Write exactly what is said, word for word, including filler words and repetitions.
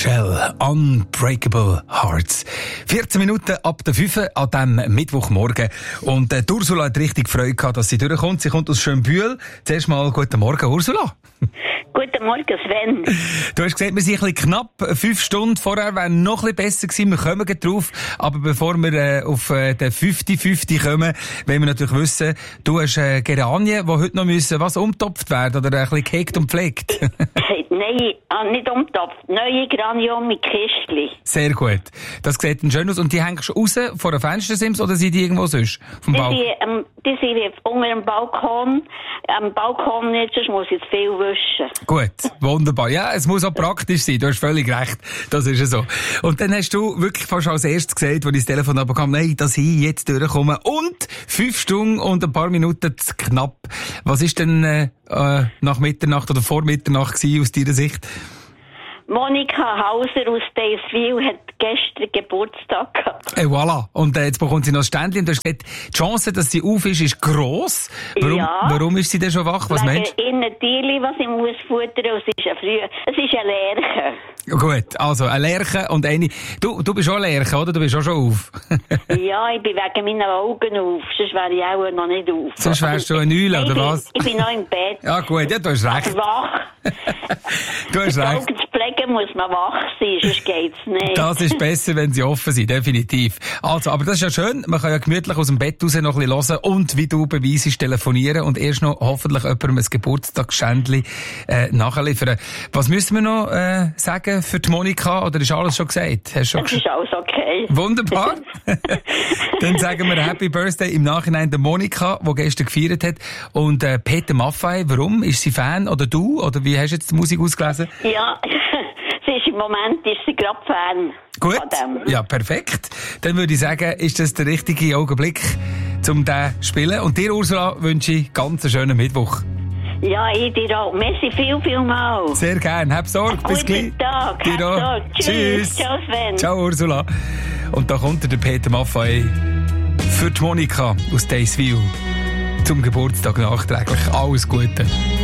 Shell, Unbreakable Hearts. vierzehn Minuten ab der fünf an diesem Mittwochmorgen. Und äh, Ursula hat richtig Freude gehabt, dass sie durchkommt. Sie kommt aus Schönbühl. Zuerst mal guten Morgen, Ursula. Guten Morgen, Sven. Du hast gesagt, wir sind ein bisschen knapp. Fünf Stunden vorher wäre noch ein bisschen besser gewesen. Wir kommen gleich drauf. Aber bevor wir äh, auf äh, den fünfzig fünfzig kommen, wollen wir natürlich wissen, du hast äh, Geranien, die heute noch müssen, was umtopft werden oder ein bisschen gehegt und pflegt. Nein, nicht umtopft. Neue Geranien mit Kistchen. Sehr gut. Das sieht dann schön aus. Und die hängst du raus vor der Fenstersims oder sind die irgendwo sonst? Vom die, Balkon? sind, ähm, die sind unter dem Balkon. Am Balkon nicht, sonst muss ich zu viel wischen. Gut, wunderbar. Ja, es muss auch praktisch sein. Du hast völlig recht. Das ist ja so. Und dann hast du wirklich fast als erstes gesagt, als ich das Telefon abkam, nein, dass ich jetzt durchkomme. Und fünf Stunden und ein paar Minuten zu knapp. Was ist denn äh, nach Mitternacht oder vor Mitternacht gewesen, aus deiner Sicht? Monika Hauser aus Deiswil hat gestern Geburtstag gehabt. Et voilà. Und äh, jetzt bekommt sie noch ein Ständchen. Und du hast gesagt, die Chance, dass sie auf ist, ist gross. Warum, ja. warum ist sie denn schon wach? Was Wegen meinst du? innen Tierli, was ich muss futtern. Es ist ein früh, es ist ein Lerche. Gut, also ein Lerche und eine... Du, du bist auch ein Lerche, oder? Du bist auch schon auf. Ja, ich bin wegen meinen Augen auf. Sonst wäre ich auch noch nicht auf. Sonst wärst du ein Eule, oder bin, was? Ich bin noch im Bett. Ja gut, ja, du hast recht. Wach. Du hast Die recht. Augen zu pflegen muss man wach sein, sonst geht's nicht. Das ist besser, wenn sie offen sind, definitiv. Also, aber das ist ja schön. Man kann ja gemütlich aus dem Bett raus noch ein bisschen hören und, wie du beweisst, telefonieren und erst noch hoffentlich jemandem ein Geburtstagsschändchen äh, nachliefern. Was müssen wir noch äh, sagen für die Monika? Oder ist alles schon gesagt? Hast schon Das ist alles okay. Wunderbar. Dann sagen wir Happy Birthday im Nachhinein der Monika, die gestern gefeiert hat. Und äh, Peter Maffay, warum? Ist sie Fan oder du? Oder wie hast du jetzt die Musik ausgelesen? Ja, sie ist im Moment ist sie gerade Fan. Gut, von dem. ja, perfekt. Dann würde ich sagen, ist das der richtige Augenblick, um den zu spielen. Und dir, Ursula, wünsche ich ganz einen schönen Mittwoch. Ja, ich dir auch. Merci viel, viel mal. Sehr gern. Hab Sorge. Bis gleich. Guten Tag. Dir Hab auch. Sorge. Tschüss. Tschüss. Ciao, Sven. Ciao, Ursula. Und da kommt der Peter Maffay für die Monika aus Deiswil zum Geburtstag nachträglich. Alles Gute.